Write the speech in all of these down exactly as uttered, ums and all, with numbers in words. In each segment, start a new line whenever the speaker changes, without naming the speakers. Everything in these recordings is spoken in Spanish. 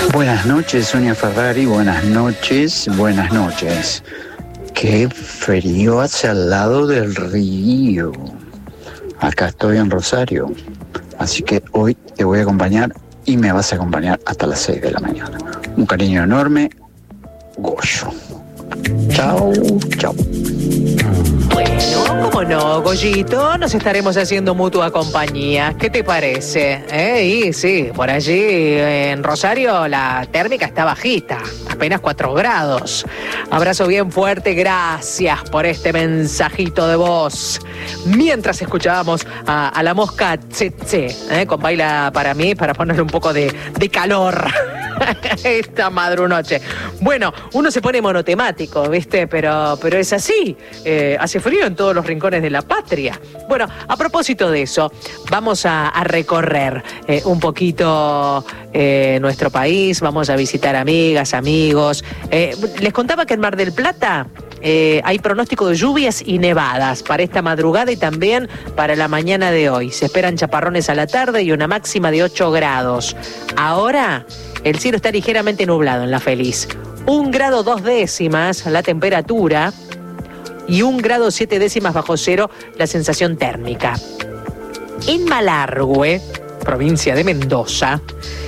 Buenas noches, Sonia Ferrari, buenas noches, buenas noches. Qué frío hace al lado del río. Acá estoy en Rosario, así que hoy te voy a acompañar y me vas a acompañar hasta las seis de la mañana. Un cariño enorme, Goyo. Chao, chao.
Bueno, cómo no, Goyito, nos estaremos haciendo mutua compañía. ¿Qué te parece? ¿Eh? Y sí, por allí en Rosario la térmica está bajita, apenas cuatro grados. Abrazo bien fuerte, gracias por este mensajito de voz. Mientras escuchábamos a, a la mosca Tsetse, ¿eh? Con Baila para mí, para ponerle un poco de, de calor esta madrunoche. Bueno, uno se pone monotemático, ¿viste? Pero, pero es así. Eh, hace frío en todos los rincones de la patria. Bueno, a propósito de eso, vamos a, a recorrer eh, un poquito eh, nuestro país. Vamos a visitar amigas, amigos. Eh, les contaba que en Mar del Plata eh, hay pronóstico de lluvias y nevadas para esta madrugada y también para la mañana de hoy. Se esperan chaparrones a la tarde y una máxima de ocho grados. Ahora el cielo está ligeramente nublado en La Feliz. Un grado dos décimas la temperatura y un grado siete décimas bajo cero la sensación térmica. En Malargüe, provincia de Mendoza,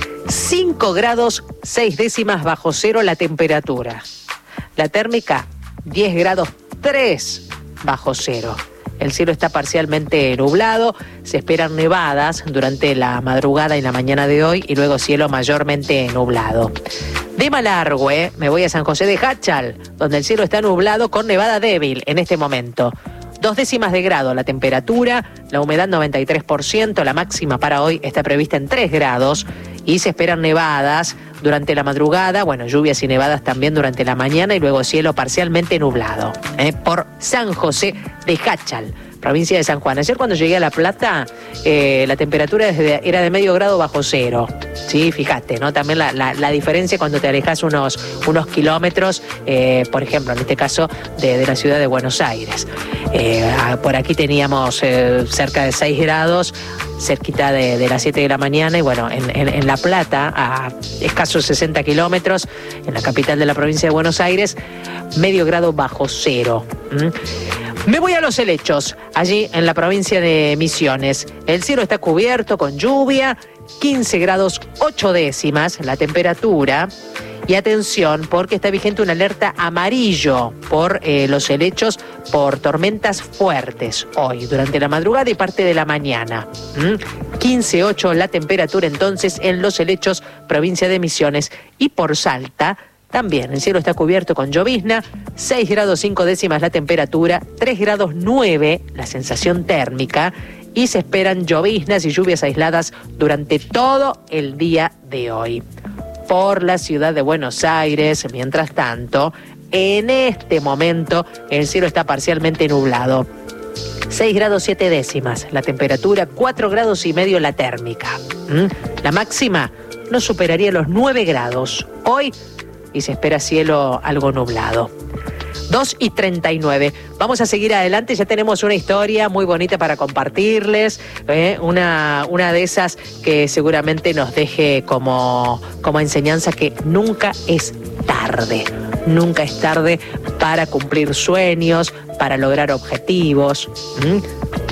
cinco grados seis décimas bajo cero la temperatura. La térmica, diez grados tres bajo cero. El cielo está parcialmente nublado, se esperan nevadas durante la madrugada y la mañana de hoy y luego cielo mayormente nublado. De Malargüe me voy a San José de Jáchal, donde el cielo está nublado con nevada débil en este momento. Dos décimas de grado la temperatura, la humedad noventa y tres por ciento, la máxima para hoy está prevista en tres grados y se esperan nevadas durante la madrugada, bueno, lluvias y nevadas también durante la mañana y luego cielo parcialmente nublado, ¿eh? Por San José de Jáchal, provincia de San Juan. Ayer cuando llegué a La Plata, eh, la temperatura era de medio grado bajo cero. Sí, fíjate, ¿no? También la, la, la diferencia cuando te alejas unos, unos kilómetros, eh, por ejemplo, en este caso, de, de la ciudad de Buenos Aires. Eh, por aquí teníamos eh, cerca de seis grados, cerquita de, de las siete de la mañana, y bueno, en, en, en La Plata, a escasos sesenta kilómetros, en la capital de la provincia de Buenos Aires, medio grado bajo cero. ¿Mm? Me voy a Los Helechos, allí en la provincia de Misiones. El cielo está cubierto con lluvia, quince grados ocho décimas la temperatura. Y atención, porque está vigente una alerta amarillo por eh, Los Helechos por tormentas fuertes hoy, durante la madrugada y parte de la mañana. ¿Mm? quince ocho la temperatura entonces en Los Helechos, provincia de Misiones. Y por Salta también el cielo está cubierto con llovizna, seis grados cinco décimas la temperatura, tres grados nueve la sensación térmica y se esperan lloviznas y lluvias aisladas durante todo el día de hoy. Por la ciudad de Buenos Aires, mientras tanto, en este momento el cielo está parcialmente nublado. seis grados siete décimas la temperatura, cuatro grados y medio la térmica. ¿Mm? La máxima no superaría los nueve grados hoy y se espera cielo algo nublado. dos y treinta y nueve. Vamos a seguir adelante, ya tenemos una historia muy bonita para compartirles, ¿eh? una, una de esas que seguramente nos deje como, como enseñanza que nunca es tarde, nunca es tarde para cumplir sueños, para lograr objetivos, ¿Mm?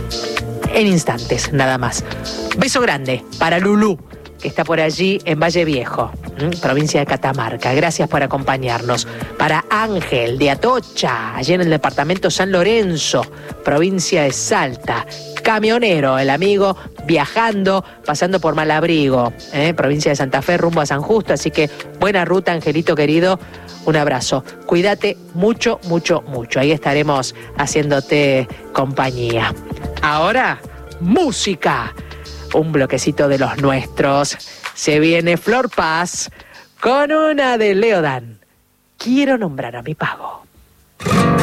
en instantes nada más. Beso grande para Lulú, que está por allí en Valle Viejo, ¿m? provincia de Catamarca. Gracias por acompañarnos. Para Ángel de Atocha, allí en el departamento San Lorenzo, provincia de Salta. Camionero, el amigo, viajando, pasando por Malabrigo, ¿eh? provincia de Santa Fe, rumbo a San Justo. Así que buena ruta, Angelito querido. Un abrazo. Cuídate mucho, mucho, mucho. Ahí estaremos haciéndote compañía. Ahora, música. Un bloquecito de los nuestros. Se viene Flor Paz con una de Leodan. Quiero nombrar a mi pago.